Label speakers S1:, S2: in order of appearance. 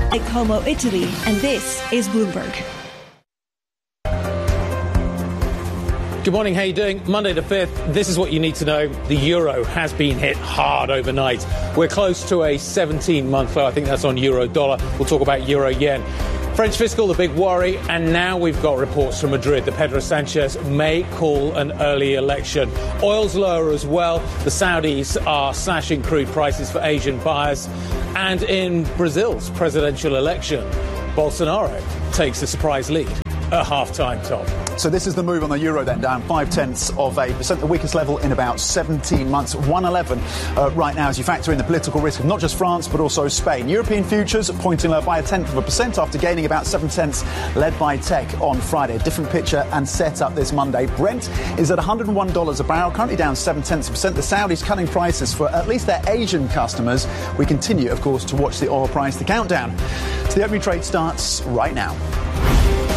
S1: Como, Italy, and this is Bloomberg.
S2: Good morning, how are you doing? Monday the 5th, this is what you need to know. The euro has been hit hard overnight. We're close to a 17-month low. I think that's on euro dollar. We'll talk about euro yen. French fiscal, the big worry, and now we've got reports from Madrid that Pedro Sanchez may call an early election. Oil's lower as well. The Saudis are slashing crude prices for Asian buyers. And in Brazil's presidential election, Bolsonaro takes a surprise lead at half-time, Tom.
S3: So this is the move on the euro then, down 0.5%, the weakest level in about 17 months, 111 right now as you factor in the political risk of not just France but also Spain. European futures pointing lower by 0.1% after gaining about 0.7, led by tech on Friday. A different picture and setup this Monday. Brent is at $101 a barrel, currently down 0.7%. The Saudis cutting prices for at least their Asian customers. We continue, of course, to watch the oil price. The countdown to the opening trade starts right now.